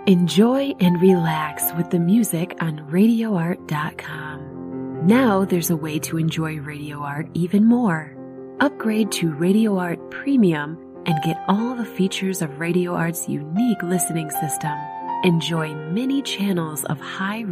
Enjoy and relax with the music on RadioArt.com. Now there's a way to enjoy Radio Art even more. Upgrade to Radio Art Premium and get all the features of Radio Art's unique listening system. Enjoy many channels of high